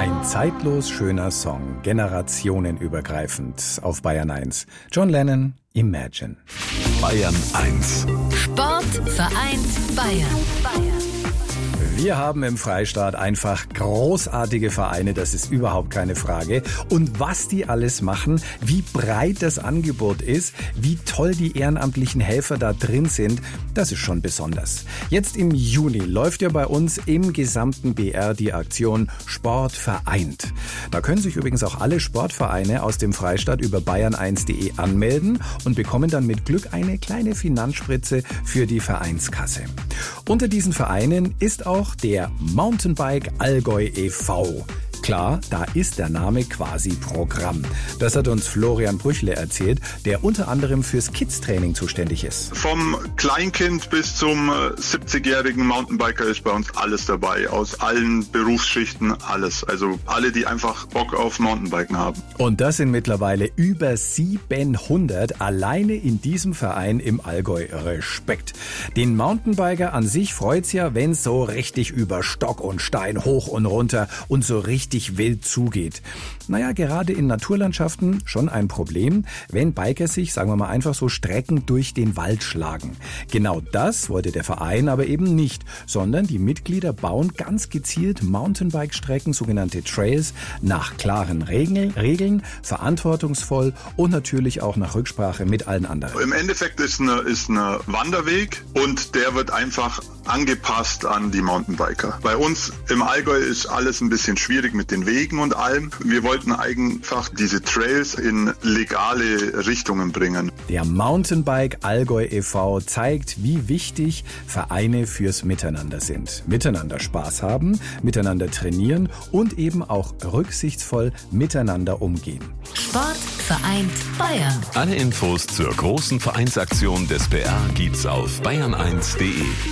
Ein zeitlos schöner Song, generationenübergreifend auf Bayern 1. John Lennon, Imagine. Bayern 1. Sport vereint Bayern. Wir haben im Freistaat einfach großartige Vereine, das ist überhaupt keine Frage. Und was die alles machen, wie breit das Angebot ist, wie toll die ehrenamtlichen Helfer da drin sind, das ist schon besonders. Jetzt im Juni läuft ja bei uns im gesamten BR die Aktion Sport vereint. Da können sich übrigens auch alle Sportvereine aus dem Freistaat über bayern1.de anmelden und bekommen dann mit Glück eine kleine Finanzspritze für die Vereinskasse. Unter diesen Vereinen ist auch der Mountainbike Allgäu e.V. Klar, da ist der Name quasi Programm. Das hat uns Florian Brüchle erzählt, der unter anderem fürs Kids-Training zuständig ist. Vom Kleinkind bis zum 70-jährigen Mountainbiker ist bei uns alles dabei. Aus allen Berufsschichten alles. Also alle, die einfach Bock auf Mountainbiken haben. Und das sind mittlerweile über 700 alleine in diesem Verein im Allgäu. Respekt. Den Mountainbiker an sich freut's ja, wenn's so richtig über Stock und Stein hoch und runter und so richtig wild zugeht. Naja, gerade in Naturlandschaften schon ein Problem, wenn Biker sich, sagen wir mal, einfach so Strecken durch den Wald schlagen. Genau das wollte der Verein aber eben nicht, sondern die Mitglieder bauen ganz gezielt Mountainbike-Strecken, sogenannte Trails, nach klaren Regeln, verantwortungsvoll und natürlich auch nach Rücksprache mit allen anderen. Im Endeffekt ist ein Wanderweg und der wird einfach angepasst an die Mountainbiker. Bei uns im Allgäu ist alles ein bisschen schwierig mit den Wegen und allem. Wir wollten einfach diese Trails in legale Richtungen bringen. Der Mountainbike Allgäu e.V. zeigt, wie wichtig Vereine fürs Miteinander sind. Miteinander Spaß haben, miteinander trainieren und eben auch rücksichtsvoll miteinander umgehen. Sport vereint Bayern. Alle Infos zur großen Vereinsaktion des BR gibt's auf bayern1.de.